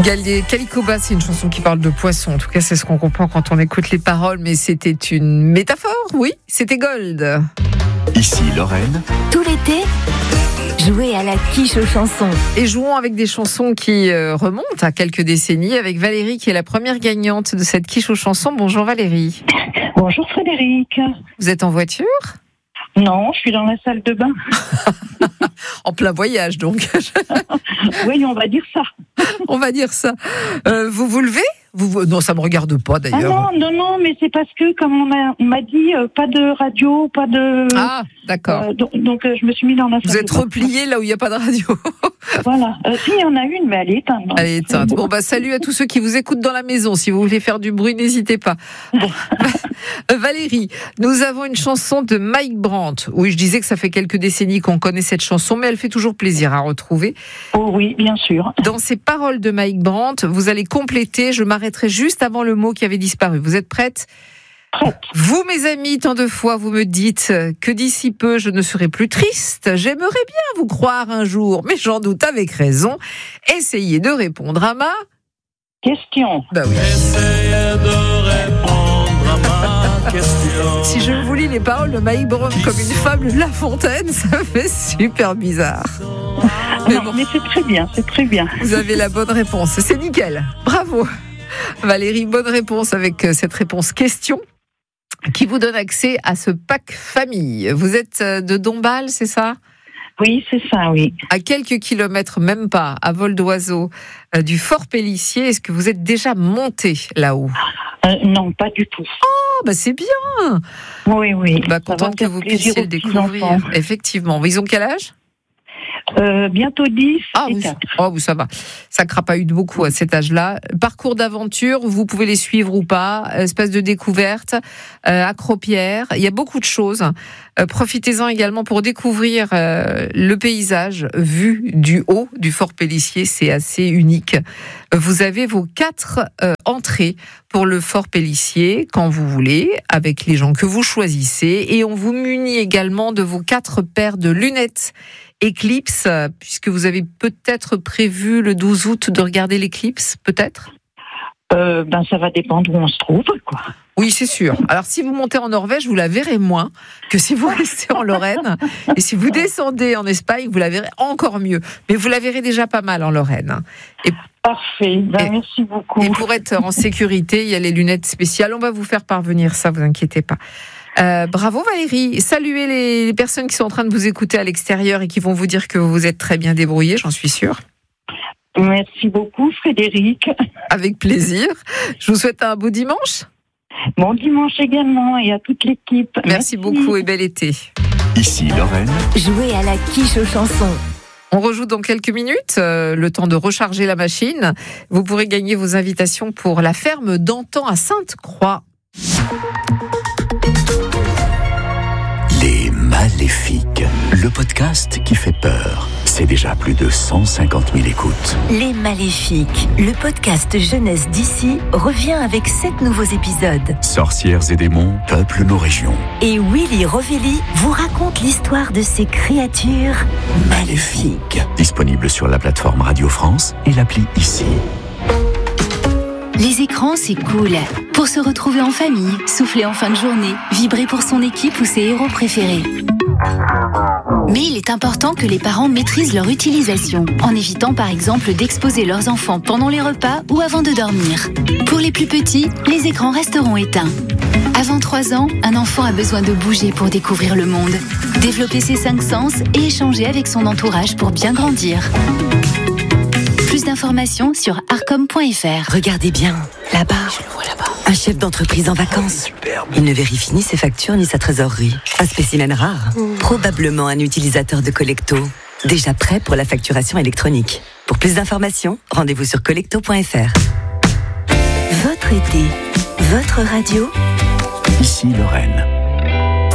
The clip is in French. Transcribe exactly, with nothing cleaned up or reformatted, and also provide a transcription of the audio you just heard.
Gallier, Calicoba, c'est une chanson qui parle de poissons. En tout cas, c'est ce qu'on comprend quand on écoute les paroles. Mais c'était une métaphore, oui. C'était Gold. Ici Lorraine. Tout l'été, jouez à la quiche aux chansons. Et jouons avec des chansons qui euh, remontent à quelques décennies avec Valérie qui est la première gagnante de cette quiche aux chansons. Bonjour Valérie. Bonjour Frédéric. Vous êtes en voiture ? Non, je suis dans la salle de bain. En plein voyage donc. Oui, on va dire ça. On va dire ça. Euh, vous vous levez ? Vous, non, ça me regarde pas d'ailleurs. Ah non, non, non, mais c'est parce que, comme on m'a, on m'a dit, euh, pas de radio, pas de... Ah, d'accord. Euh, donc, donc euh, je me suis mis dans la salle Vous êtes de bain. replié là où il n'y a pas de radio. Voilà. Euh, si, il y en a une, mais elle est éteinte. Elle est éteinte. Bon, bah, salut à tous ceux qui vous écoutent dans la maison. Si vous voulez faire du bruit, n'hésitez pas. Bon. Valérie, nous avons une chanson de Mike Brandt. Oui, je disais que ça fait quelques décennies qu'on connaît cette chanson, mais elle fait toujours plaisir à retrouver. Oh oui, bien sûr. Dans ces paroles de Mike Brandt, vous allez compléter, je m'arrêterai juste avant le mot qui avait disparu. Vous êtes prête ? Prête. Vous, mes amis, tant de fois, vous me dites que d'ici peu, je ne serai plus triste. J'aimerais bien vous croire un jour, mais j'en doute avec raison. Essayez de répondre à ma... Question. Bah oui. Essayez de répondre à ma question. Si je vous lis les paroles de Mike Brandt comme une fable de La Fontaine, ça fait super bizarre. Mais non, bon. mais c'est très bien, c'est très bien. Vous avez la bonne réponse. C'est nickel. Bravo. Valérie, bonne réponse avec cette réponse question qui vous donne accès à ce pack famille. Vous êtes de Dombasle, c'est ça ? Oui, c'est ça, oui. À quelques kilomètres, même pas, à vol d'oiseau, euh, du Fort Pélissier. Est-ce que vous êtes déjà monté là-haut ? Euh, non, pas du tout. Oh, bah c'est bien. Oui, oui. Bah, Ça va contente que faire vous plaisir puissiez aux le découvrir. petits-enfants. Effectivement. Ils ont quel âge ? Euh, bientôt dix Ah et oui, quatre. oh, oui, ça va. Ça crapahute beaucoup à cet âge-là. Parcours d'aventure, vous pouvez les suivre ou pas. Espace de découverte, euh, accropière. Il y a beaucoup de choses. Euh, profitez-en également pour découvrir euh, le paysage vu du haut du Fort Pélissier. C'est assez unique. Vous avez vos quatre euh, entrées pour le Fort Pélissier quand vous voulez, avec les gens que vous choisissez. Et on vous munit également de vos quatre paires de lunettes éclipse, puisque vous avez peut-être prévu le douze août de regarder l'éclipse, peut-être ? Euh, ben, ça va dépendre où on se trouve, quoi. Oui, c'est sûr. Alors, si vous montez en Norvège, vous la verrez moins que si vous restez en Lorraine. Et si vous descendez en Espagne, vous la verrez encore mieux. Mais vous la verrez déjà pas mal en Lorraine. Et, Parfait. Ben, Et- merci beaucoup. et pour être en sécurité, il y a les lunettes spéciales. On va vous faire parvenir ça, vous inquiétez pas. Euh, bravo Valérie. Saluez les, les personnes qui sont en train de vous écouter à l'extérieur et qui vont vous dire que vous êtes très bien débrouillés, j'en suis sûre. Merci beaucoup, Frédéric. Avec plaisir. Je vous souhaite un beau dimanche. Bon dimanche également et à toute l'équipe. Merci, Merci. beaucoup et bel été. Ici Lorraine. Jouez à la quiche aux chansons. On rejoue dans quelques minutes, euh, le temps de recharger la machine. Vous pourrez gagner vos invitations pour la ferme d'Antan à Sainte-Croix. Les Maléfiques. Le podcast qui fait peur. C'est déjà plus de cent cinquante mille écoutes. Les Maléfiques, le podcast jeunesse d'ici, revient avec sept nouveaux épisodes. Sorcières et démons peuplent nos régions. Et Willy Rovelli vous raconte l'histoire de ces créatures maléfiques. Disponible sur la plateforme Radio France et l'appli Ici. Les écrans, c'est cool. Pour se retrouver en famille, souffler en fin de journée, vibrer pour son équipe ou ses héros préférés. Mais il est important que les parents maîtrisent leur utilisation, en évitant par exemple d'exposer leurs enfants pendant les repas ou avant de dormir. Pour les plus petits, les écrans resteront éteints. Avant trois ans, un enfant a besoin de bouger pour découvrir le monde, développer ses cinq sens et échanger avec son entourage pour bien grandir. Plus d'informations sur arcom point f r. Regardez bien, là-bas. Je le vois là-bas. Un chef d'entreprise en vacances. Il ne vérifie ni ses factures ni sa trésorerie. Un spécimen rare. Probablement un utilisateur de Collecto. Déjà prêt pour la facturation électronique. Pour plus d'informations, rendez-vous sur collecto point f r. Votre été, votre radio. Ici Lorraine.